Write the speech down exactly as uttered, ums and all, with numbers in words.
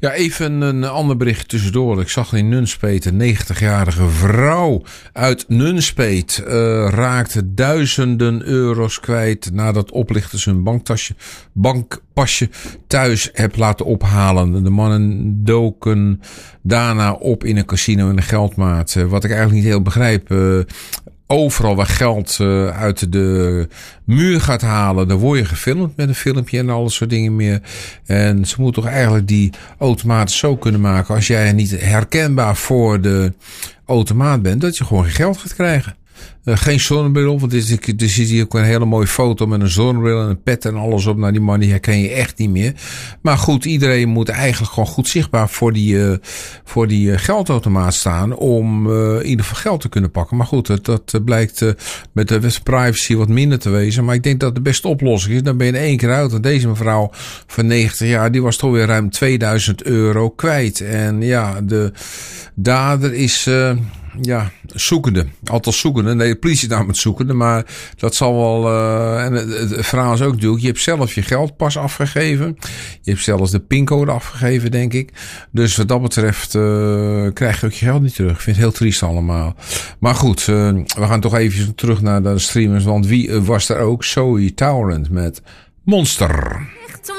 Ja, even een ander bericht tussendoor. Ik zag in Nunspeet een negentigjarige vrouw uit Nunspeet uh, raakte duizenden euro's kwijt nadat oplichters hun banktasje, bankpasje thuis heb laten ophalen. De mannen doken daarna op in een casino in een geldmaat. Uh, wat ik eigenlijk niet heel begrijp. Uh, Overal waar geld uh, uit de muur gaat halen, dan word je gefilmd met een filmpje en al dat soort dingen meer. En ze moeten toch eigenlijk die automaten zo kunnen maken, als jij niet herkenbaar voor de automaat bent, dat je gewoon geen geld gaat krijgen. Uh, geen zonnebril, want er zit hier ook een hele mooie foto met een zonnebril en een pet en alles op. Nou, die man die herken je echt niet meer. Maar goed, iedereen moet eigenlijk gewoon goed zichtbaar voor die, uh, voor die uh, geldautomaat staan om uh, in ieder geval geld te kunnen pakken. Maar goed, dat, dat blijkt uh, met de privacy wat minder te wezen. Maar ik denk dat de beste oplossing is. Dan ben je in één keer uit. Want deze mevrouw van negentig jaar, die was toch weer ruim tweeduizend euro kwijt. En ja, de dader is... Uh, Ja, zoekende. Althans zoekende. Nee, de politie is namelijk zoekende. Maar dat zal wel... Uh, en het, het verhaal is ook natuurlijk... Je hebt zelf je geldpas afgegeven. Je hebt zelfs de pincode afgegeven, denk ik. Dus wat dat betreft uh, krijg je ook je geld niet terug. Ik vind het heel triest allemaal. Maar goed, uh, we gaan toch even terug naar de streamers. Want wie uh, was er ook? Zoe Towrant met Monster.